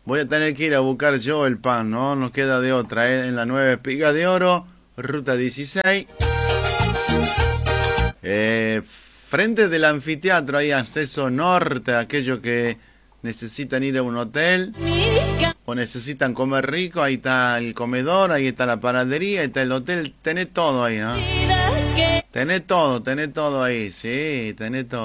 Voy a tener que ir a buscar yo el pan, ¿no? Nos queda de otra, ¿eh? En la 9 Espiga de Oro, ruta 16. Frente del anfiteatro, hay acceso norte, aquellos que necesitan ir a un hotel o necesitan comer rico, ahí está el comedor, ahí está la panadería, ahí está el hotel, tenés todo ahí, ¿no? Tenés todo ahí, sí, tenés todo.